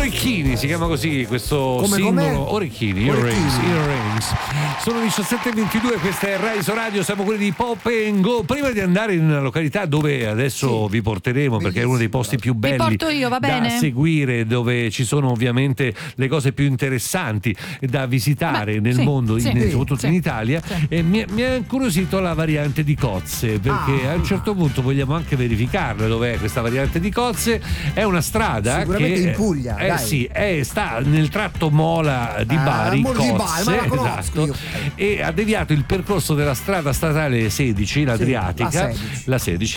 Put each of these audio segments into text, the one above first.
Orecchini si chiama così questo singolo. Orecchini, Earrings. Sono 17:22, questa è Rai Radio, siamo quelli di Pop and Go. Prima di andare in una località dove adesso vi porteremo, perché è uno dei posti più belli porto io, va bene? da seguire, dove ci sono ovviamente le cose più interessanti da visitare nel mondo, soprattutto in Italia. E mi ha incuriosito la variante di Cozze, perché a un certo punto vogliamo anche verificarla dov'è questa variante di Cozze. È una strada sicuramente che in Puglia, sta nel tratto Mola di Bari, Cozze, esatto, e ha deviato il percorso della strada statale 16, l'Adriatica, la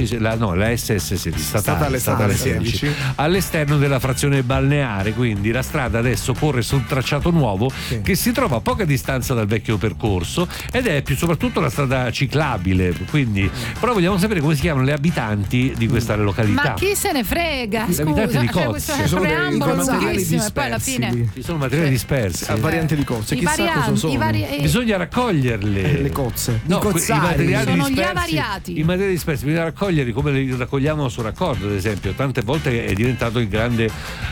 SS16, statale 16, all'esterno della frazione balneare. Quindi la strada adesso corre su un tracciato nuovo che si trova a poca distanza dal vecchio percorso ed è più soprattutto una strada ciclabile. Quindi, però vogliamo sapere come si chiamano le abitanti di questa località. Ma chi se ne frega? Gli abitanti di Cozze. Questo è un preambolo lunghissimo e poi alla fine ci sono materiali dispersi. A variante di Cozze, chissà cosa sono. Bisogna raccoglierle le cozze. No, i materiali sono dispersi, gli avariati. I materiali dispersi bisogna raccoglierli come li raccogliamo su raccordo, ad esempio. Tante volte è diventato il grande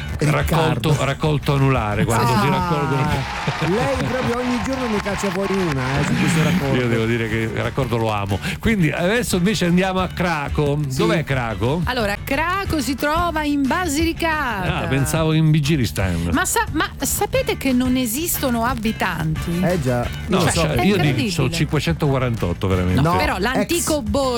raccolto anulare quando si raccolgono. Lei proprio ogni giorno ne caccia fuori una su questo raccordo. Io devo dire che il raccordo lo amo. Quindi adesso invece andiamo a Craco. Dov'è Craco? Allora, Craco si trova in Basilicata. Pensavo in Bigiristan. Ma sapete che non esistono abitanti? Già. No, io sono 548 veramente. No, però l'antico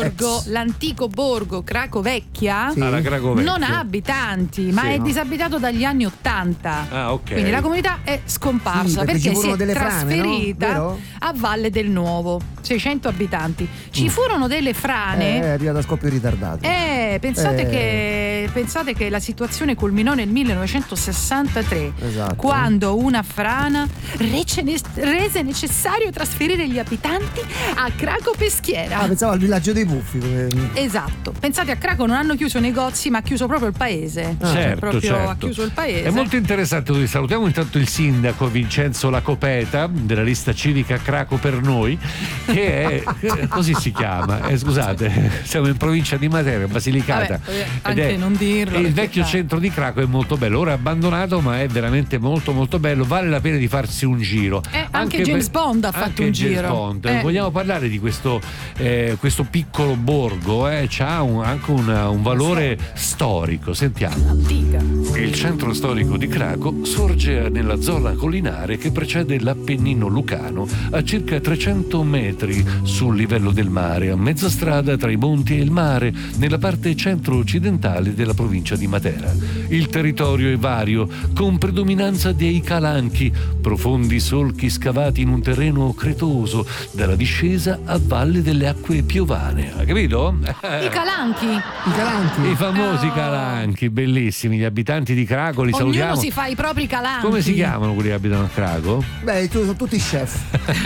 borgo Craco Vecchia la Craco Vecchia non ha abitanti, ma è disabitato dagli anni 80. Ok. Quindi la comunità è scomparsa perché si è trasferita a Valle del Nuovo. 600 abitanti. Ci furono delle frane. È arrivato a scoppio ritardato. Pensate che la situazione culminò nel 1963, quando una frana rese necessario trasferire gli abitanti a Craco Peschiera. Pensavo al villaggio dei Puffi. Esatto. Pensate, a Craco non hanno chiuso negozi, ma ha chiuso proprio il paese. Ha chiuso il paese. È molto interessante. Salutiamo intanto il sindaco Vincenzo Lacopeta della lista civica Craco per noi, che è così si chiama. Scusate, siamo in provincia di Matera, Basilicata. Anche non dirlo. E il vecchio centro di Craco è molto bello, ora abbandonato, ma è veramente molto molto bello. Vale la pena di farsi un giro. Anche James Bond ha fatto un giro. Vogliamo parlare di questo piccolo borgo? C'ha anche un valore storico. Sentiamo. Antica. Il centro storico di Craco sorge nella zona collinare che precede l'Appennino lucano, a circa 300 metri sul livello del mare, a mezza strada tra i monti e il mare, nella parte centro-occidentale della provincia di Matera. Il territorio è vario, con predominanza dei calanchi, profondi solchi scavati in un terreno cretoso, dalla discesa a valle delle acque piovane. Hai capito? I calanchi. I famosi calanchi, bellissimi. Gli abitanti di Craco li salutiamo. Ognuno si fa i propri calanchi. Come si chiamano quelli che abitano a Craco? Sono tutti chef.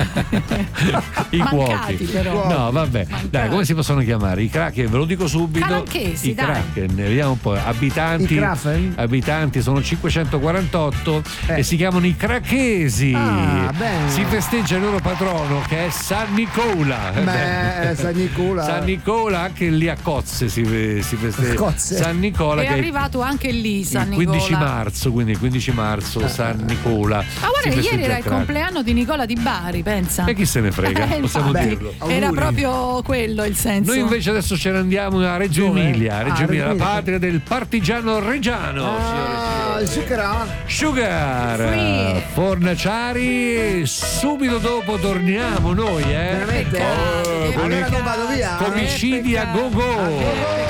I Mancati, cuochi. però. No, vabbè. Dai, come si possono chiamare? I Kraken, ve lo dico subito. Calanchesi, I Kraken, vediamo un po'. Abitanti sono 548 e si chiamano i Crachesi. Si festeggia il loro patrono, che è San Nicola. San Nicola, anche lì a Cozze si festeggia. San Nicola è arrivato anche lì San il 15 Nicola. marzo, quindi il 15 marzo San Nicola. Guarda, ieri era il compleanno di Nicola di Bari, pensa. E chi se ne frega, possiamo dirlo. Era proprio quello il senso. Noi invece adesso ce ne andiamo a Reggio Emilia, la patria del partigiano reggiano. Sugar Fornaciari, subito dopo torniamo noi, veramente? Comicidi a go go.